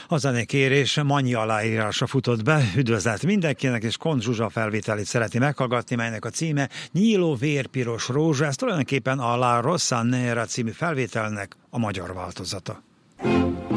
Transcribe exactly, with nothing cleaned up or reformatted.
A zenekérés Manyi aláírása futott be, üdvözlet mindenkinek, és Kont Zsuzsa felvételét szereti meghallgatni, melynek a címe Nyíló vérpiros rózsa, ez tulajdonképpen a La Rossa Nera című felvételnek a magyar változata.